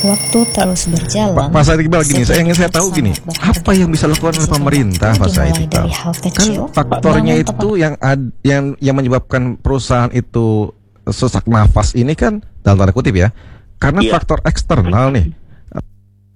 Waktu terus berjalan. Pak Said Iqbal, gini, saya tahu gini, apa yang bisa dilakukan oleh pemerintah, Pak Said Iqbal? Kan faktornya itu yang menyebabkan perusahaan itu sesak nafas ini kan dalam tanda kutip ya, karena faktor eksternal nih.